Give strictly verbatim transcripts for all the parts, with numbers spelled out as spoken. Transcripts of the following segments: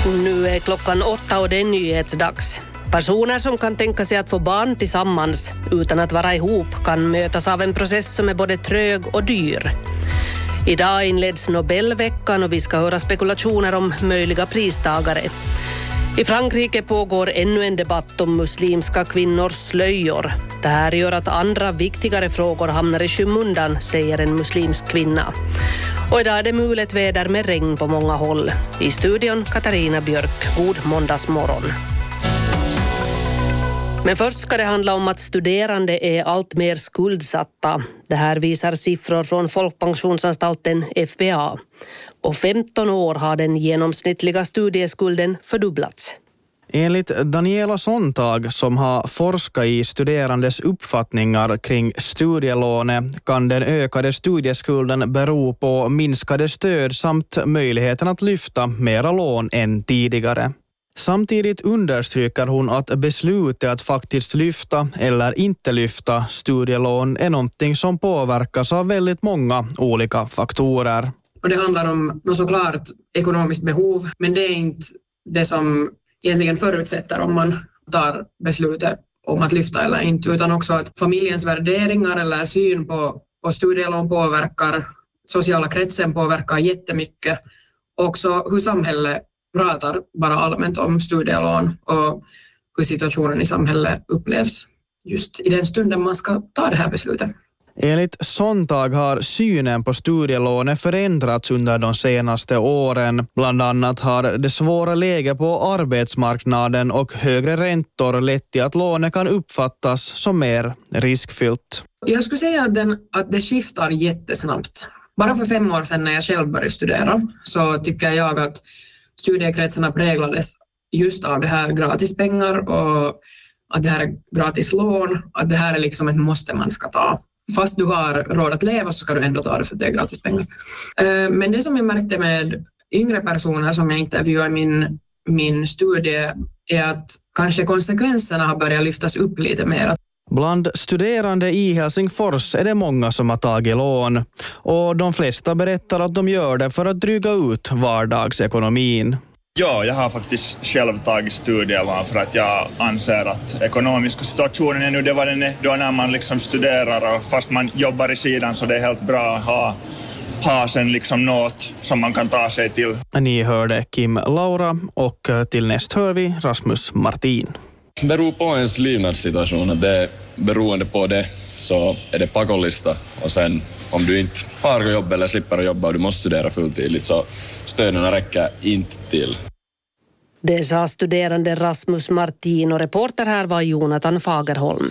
Nu är klockan åtta och det är nyhetsdags. Personer som kan tänka sig att få barn tillsammans utan att vara ihop kan mötas av en process som är både trög och dyr. Idag inleds Nobelveckan och vi ska höra spekulationer om möjliga pristagare. I Frankrike pågår ännu en debatt om muslimska kvinnors slöjor. Det här gör att andra viktigare frågor hamnar i skymundan, säger en muslimsk kvinna. Och idag är det mulet väder med regn på många håll. I studion Katarina Björk. God måndagsmorgon. Men först ska det handla om att studerande är allt mer skuldsatta. Det här visar siffror från Folkpensionsanstalten F B A. På femton år har den genomsnittliga studieskulden fördubblats. Enligt Daniela Sontag, som har forskat i studerandes uppfattningar kring studielånet, kan den ökade studieskulden bero på minskade stöd samt möjligheten att lyfta mera lån än tidigare. Samtidigt understryker hon att beslutet att faktiskt lyfta eller inte lyfta studielån är någonting som påverkas av väldigt många olika faktorer. Och det handlar om såklart ekonomiskt behov, men det är inte det som egentligen förutsätter om man tar beslutet om att lyfta eller inte, utan också att familjens värderingar eller syn på, på studielån påverkar, sociala kretsen påverkar jättemycket. Också hur samhället pratar bara allmänt om studielån och hur situationen i samhället upplevs just i den stunden man ska ta det här beslutet. Enligt Sontag har synen på studielånet förändrats under de senaste åren. Bland annat har det svåra läget på arbetsmarknaden och högre räntor lett till att lånet kan uppfattas som mer riskfyllt. Jag skulle säga att, den, att det skiftar jättesnabbt. Bara för fem år sedan när jag själv började studera så tycker jag att studiekretsarna präglades just av det här gratispengar och att det här är gratis lån, att det här är liksom ett måste man ska ta. Fast du har råd att leva så ska du ändå ta det för det är gratis pengar. Men det som jag märkte med yngre personer som jag intervjuade i min, min studie är att kanske konsekvenserna har börjat lyftas upp lite mer. Bland studerande i Helsingfors är det många som har tagit lån och de flesta berättar att de gör det för att dryga ut vardagsekonomin. Ja, jag har faktiskt själv tagit studielån för att jag anser att ekonomiska situationen är nu det var den är då när man liksom studerar och fast man jobbar i sidan så det är helt bra att ha, ha sen liksom något som man kan ta sig till. Ni hörde Kim Laura och till näst hör vi Rasmus Martin. Beror på ens levnadssituation. Det är beroende på det så är det pakollista och sen om du inte har jobb eller slipper att jobba och du måste studera fulltidigt så stöden räcker inte till. Det sa studerande Rasmus Martin och reporter här var Jonathan Fagerholm.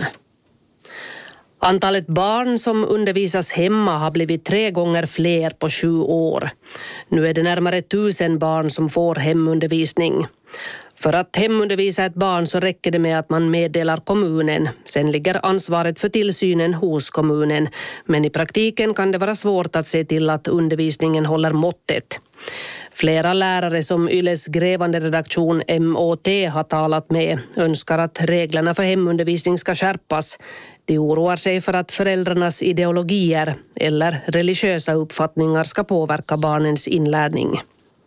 Antalet barn som undervisas hemma har blivit tre gånger fler på sju år. Nu är det närmare tusen barn som får hemundervisning. För att hemundervisa ett barn så räcker det med att man meddelar kommunen. Sen ligger ansvaret för tillsynen hos kommunen. Men i praktiken kan det vara svårt att se till att undervisningen håller måttet. Flera lärare som Yles grävande redaktion M Å T har talat med önskar att reglerna för hemundervisning ska skärpas. De oroar sig för att föräldrarnas ideologier eller religiösa uppfattningar ska påverka barnens inlärning.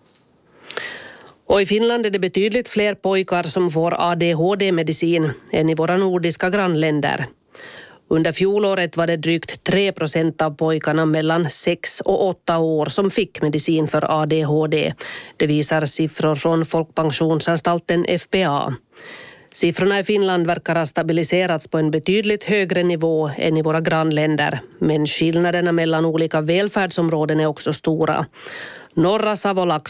Och i Finland är det betydligt fler pojkar som får A D H D-medicin än i våra nordiska grannländer. Under fjolåret var det drygt tre procent av pojkarna mellan sex och åtta år som fick medicin för A D H D. Det visar siffror från Folkpensionsanstalten F B A. Siffrorna i Finland verkar ha stabiliserats på en betydligt högre nivå än i våra grannländer. Men skillnaderna mellan olika välfärdsområden är också stora. Norra Savolax